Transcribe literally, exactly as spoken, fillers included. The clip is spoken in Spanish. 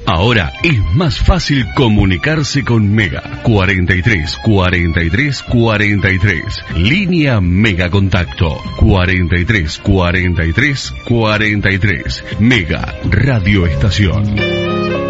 Ahora es más fácil comunicarse con Mega. cuarenta y tres, cuarenta y tres, cuarenta y tres. Línea Mega Contacto. cuarenta y tres, cuarenta y tres, cuarenta y tres. Mega Radio Estación.